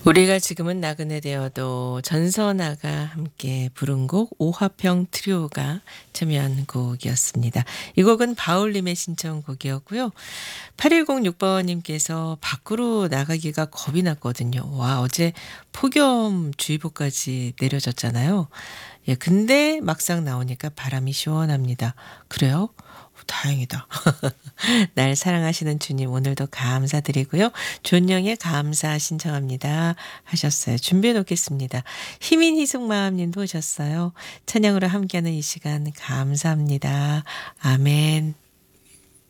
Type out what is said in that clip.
우리가 지금은 나그네 되어도 전선아가 함께 부른 곡 오화평 트리오가 참여한 곡이었습니다. 이 곡은 바울님의 신청곡이었고요. 8106번님께서 밖으로 나가기가 겁이 났거든요. 와, 어제 폭염주의보까지 내려졌잖아요. 예, 근데 막상 나오니까 바람이 시원합니다. 그래요? 다행이다. 날 사랑하시는 주님 오늘도 감사드리고요. 존영의 감사 신청합니다 하셨어요. 준비해 놓겠습니다. 희민 희숙마음님도 오셨어요. 찬양으로 함께하는 이 시간 감사합니다. 아멘.